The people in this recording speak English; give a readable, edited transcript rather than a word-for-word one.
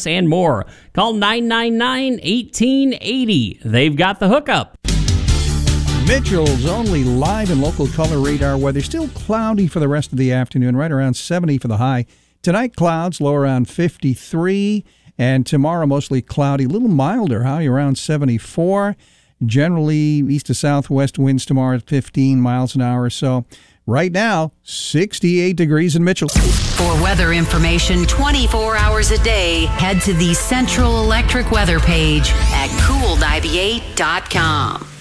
service, and more. Call 999-1880. They've got the hookup. Mitchell's only live and local color radar weather. Still cloudy for the rest of the afternoon, right around 70 for the high. Tonight, clouds, low around 53. And tomorrow, mostly cloudy, a little milder, high around 74. Generally, east to southwest winds tomorrow at 15 miles an hour or so. Right now, 68 degrees in Mitchell. For weather information 24 hours a day, head to the Central Electric weather page at cool98.com.